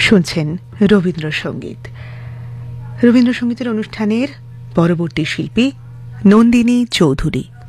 শুনছেন রবীন্দ্রসঙ্গীত। রবীন্দ্রসঙ্গীতের অনুষ্ঠানের পরবর্তী শিল্পী নন্দিনী চৌধুরী।